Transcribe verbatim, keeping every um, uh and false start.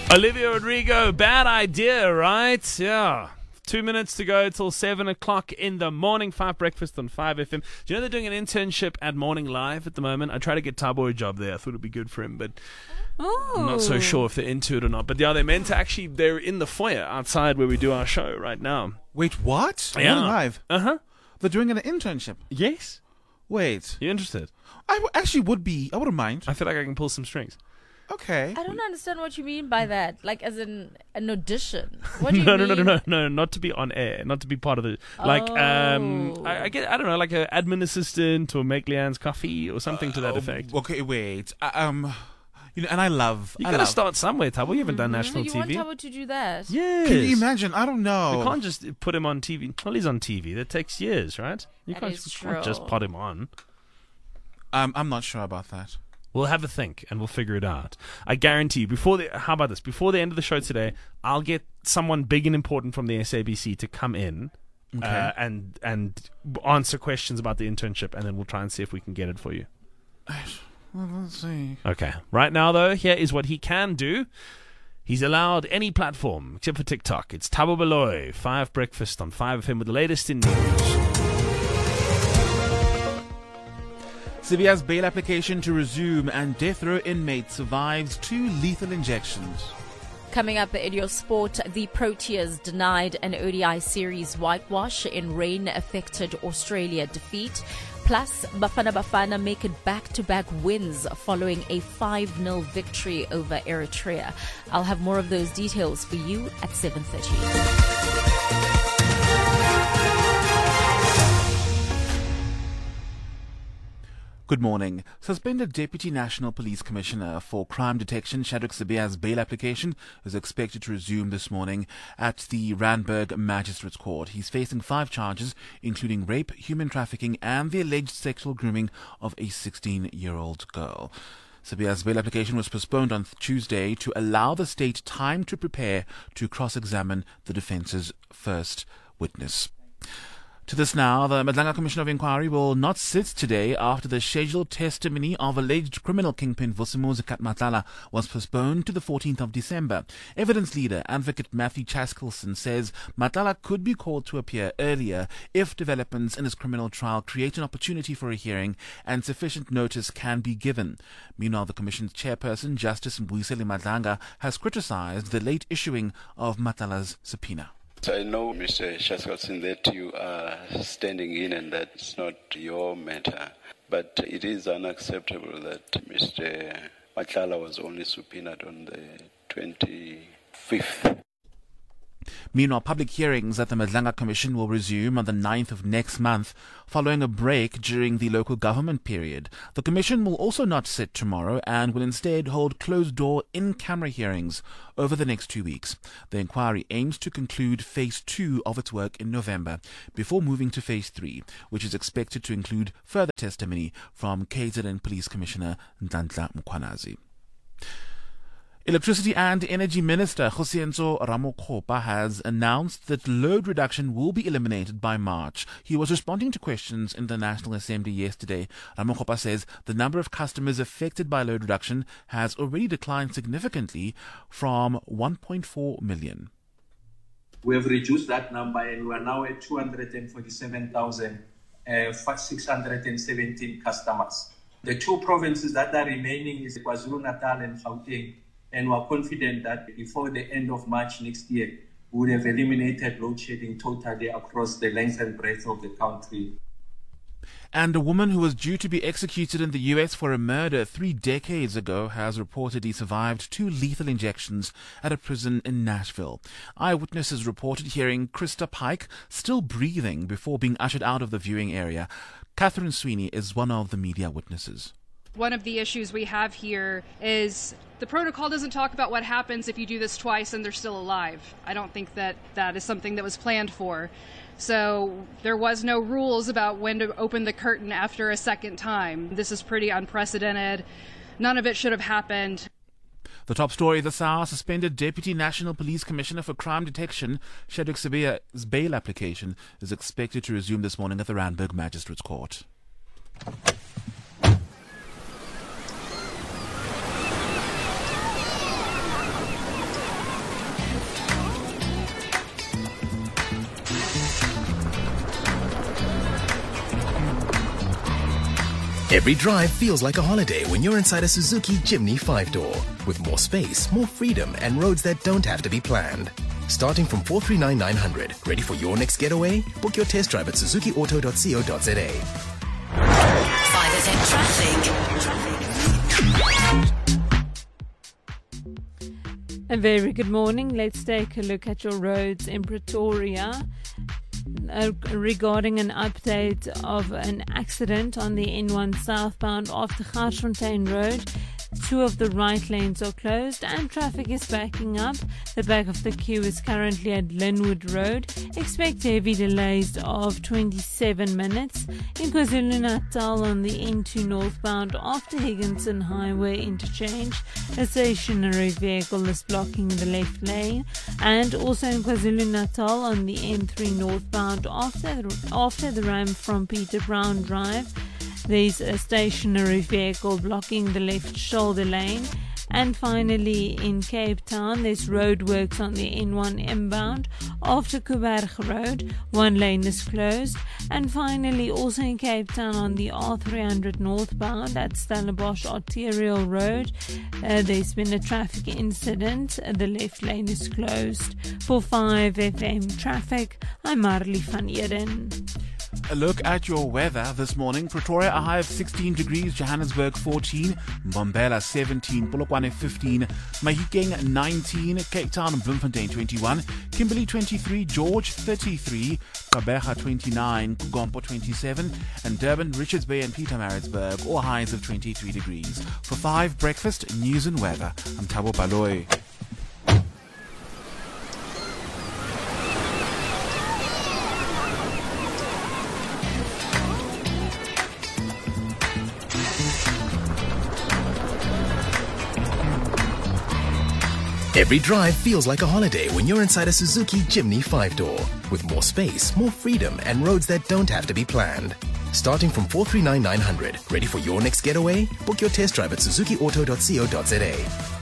Olivia Rodrigo, bad idea, right? Yeah. Two minutes to go till seven o'clock in the morning. Five Breakfast on five F M. Do you know they're doing an internship at Morning Live at the moment? I tried to get Tabo a job there. I thought it'd be good for him, but Ooh. I'm not so sure if they're into it or not. But yeah, they're meant to actually, they're in the foyer outside where we do our show right now. Wait, what? Yeah. Morning Live? Uh-huh. They're doing an internship? Yes. Wait. You interested? I w- actually would be. I wouldn't mind. I feel like I can pull some strings. Okay. I don't understand what you mean by that. Like, as in an audition. What do you no, mean? no, no, no, no, no, not to be on air, not to be part of it. Like, um, Oh. I, I get, I don't know, like an admin assistant or make Leanne's coffee or something to that Uh, effect. Okay, wait. Uh, um, you know, and I love. You I gotta love. start somewhere, Tabo. You haven't done national you T V. want Tabo to do that? Yes. Can you imagine? I don't know. You can't just put him on T V. Well, he's on T V. That takes years, right? You That can't, is you can't just true. put him on. Um, I'm not sure about that. We'll have a think and we'll figure it out. I guarantee you. Before the, how about this? Before the end of the show today, I'll get someone big and important from the S A B C to come in Okay. uh, and and answer questions about the internship, and then we'll try and see if we can get it for you. Well, let's see. Okay. Right now, though, here is what he can do. He's allowed any platform except for TikTok. It's Tabo Baloy, Five Breakfast on five F M with the latest in news. Sibiya's bail application to resume, and death row inmate survives two lethal injections. Coming up in your sport, the Proteas denied an O D I series whitewash in rain-affected Australia defeat. Plus, Bafana Bafana make it back-to-back wins following a five nil victory over Eritrea. I'll have more of those details for you at seven thirty. Good morning. Suspended Deputy National Police Commissioner for Crime Detection Shadrack Sibiya's bail application is expected to resume this morning at the Randburg Magistrates Court. He's facing five charges, including rape, human trafficking, and the alleged sexual grooming of a sixteen-year-old girl. Sibiya's bail application was postponed on Tuesday to allow the state time to prepare to cross-examine the defence's first witness. To this now, the Madlanga Commission of Inquiry will not sit today after the scheduled testimony of alleged criminal kingpin Vusimuzi Matala was postponed to the fourteenth of December. Evidence leader, advocate Matthew Chaskilson, says Matala could be called to appear earlier if developments in his criminal trial create an opportunity for a hearing and sufficient notice can be given. Meanwhile, the Commission's chairperson, Justice Mbuyiseli Madlanga, has criticized the late issuing of Matala's subpoena. I know, Mister Chaskilson, that you are standing in and that it's not your matter, but it is unacceptable that Mister Matala was only subpoenaed on the twenty-fifth. Meanwhile, public hearings at the Madlanga Commission will resume on the ninth of next month, following a break during the local government period. The Commission will also not sit tomorrow and will instead hold closed-door in-camera hearings over the next two weeks. The inquiry aims to conclude phase two of its work in November, before moving to phase three, which is expected to include further testimony from K Z N Police Commissioner Ntantla Mkhwanazi. Electricity and Energy Minister Kgosientsho Ramokgopa has announced that load reduction will be eliminated by March. He was responding to questions in the National Assembly yesterday. Ramokgopa says the number of customers affected by load reduction has already declined significantly from one point four million. We have reduced that number and we are now at two hundred forty-seven thousand six hundred seventeen customers. The two provinces that are remaining is KwaZulu-Natal and Gauteng. And we're confident that before the end of March next year, we would have eliminated load shedding totally across the length and breadth of the country. And a woman who was due to be executed in the U S for a murder three decades ago has reportedly survived two lethal injections at a prison in Nashville. Eyewitnesses reported hearing Krista Pike still breathing before being ushered out of the viewing area. Catherine Sweeney is one of the media witnesses. One of the issues we have here is the protocol doesn't talk about what happens if you do this twice and they're still alive. I don't think that that is something that was planned for. So there was no rules about when to open the curtain after a second time. This is pretty unprecedented. None of it should have happened. The top story this hour: suspended Deputy National Police Commissioner for Crime Detection Shadrack Sibiya's bail application is expected to resume this morning at the Randburg Magistrates Court. Every drive feels like a holiday when you're inside a Suzuki Jimny five-door. With more space, more freedom, and roads that don't have to be planned. Starting from four three nine nine hundred. Ready for your next getaway? Book your test drive at suzuki auto dot co dot za. five F M traffic. A very good morning. Let's take a look at your roads in Pretoria. Uh, regarding an update of an accident on the N one southbound off the Garsfontein Road. Two of the right lanes are closed and traffic is backing up. The back of the queue is currently at Linwood Road. Expect heavy delays of twenty-seven minutes. In KwaZulu-Natal on the N two northbound after Higginson Highway interchange, a stationary vehicle is blocking the left lane. And also in KwaZulu-Natal on the N three northbound after, after the ramp from Peter Brown Drive, there's a stationary vehicle blocking the left shoulder lane. And finally, in Cape Town, there's roadworks on the N one inbound after Kuberg Road. One lane is closed. And finally, also in Cape Town on the R three hundred northbound at Stellenbosch Arterial Road, uh, there's been a traffic incident. The left lane is closed. For five F M traffic, I'm Marley van Eden. A look at your weather this morning. Pretoria, a high of sixteen degrees. Johannesburg, fourteen. Mbombela, seventeen. Polokwane, fifteen. Mahikeng, nineteen. Cape Town and Bloemfontein, twenty-one. Kimberley, twenty-three. George, thirty-three. Gqeberha, twenty-nine. Kugompo, twenty-seven. And Durban, Richards Bay and Pietermaritzburg, all highs of twenty-three degrees. For five Breakfast, News and Weather, I'm Thabo Baloy. Every drive feels like a holiday when you're inside a Suzuki Jimny five-door. With more space, more freedom, and roads that don't have to be planned. Starting from four three nine nine hundred. Ready for your next getaway? Book your test drive at suzuki auto dot co dot za.